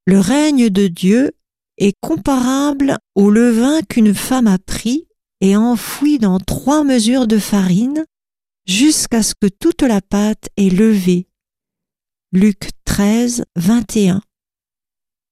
Le règne de Dieu est comparable au levain qu'une femme a pris et enfoui dans 3 mesures de farine jusqu'à ce que toute la pâte est levée. Luc 13, 21.